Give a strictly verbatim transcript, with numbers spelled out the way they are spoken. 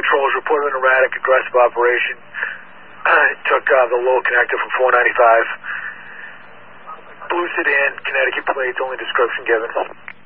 controls reported an erratic, aggressive operation. Took uh, the low connector from four ninety-five. Blue sedan, Connecticut plates, only description given.